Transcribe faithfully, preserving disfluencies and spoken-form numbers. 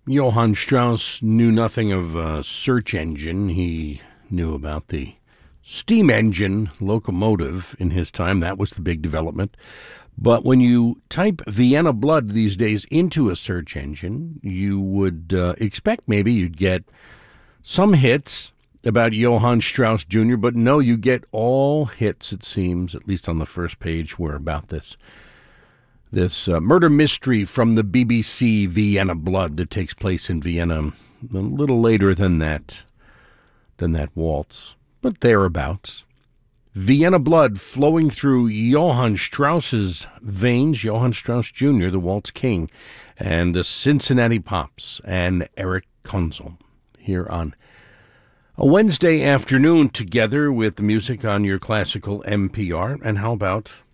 Johann Strauss knew nothing of a search engine. He knew about the steam engine locomotive in his time. That was the big development. But when you type Vienna Blood these days into a search engine, you would uh, expect maybe you'd get some hits about Johann Strauss Junior, but no, you get all hits, it seems, at least on the first page, were about this this uh, murder mystery from the B B C, Vienna Blood, that takes place in Vienna a little later than that, than that waltz, but thereabouts. Vienna Blood flowing through Johann Strauss's veins, Johann Strauss Junior, the waltz king, and the Cincinnati Pops, and Eric Kunzel, here on a Wednesday afternoon together with the music on your classical N P R. And how about